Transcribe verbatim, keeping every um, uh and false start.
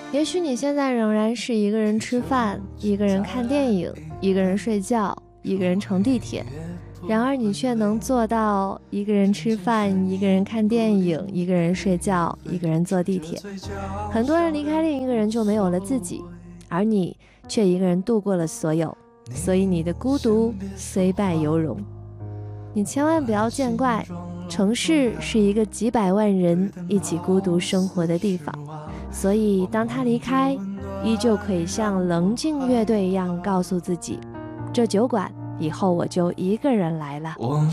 也许你现在仍然是一个人吃饭，一个人看电影，一个人睡觉，一个人乘地铁，然而你却能做到一个人吃饭，一个人看电影，一个人睡觉，一个人坐地铁。很多人离开另一个人就没有了自己，而你却一个人度过了所有，所以你的孤独虽败犹荣。你千万不要见怪，城市是一个几百万人一起孤独生活的地方，所以当他离开，依旧可以像棱镜乐队一样告诉自己，这酒馆以后我就一个人来了。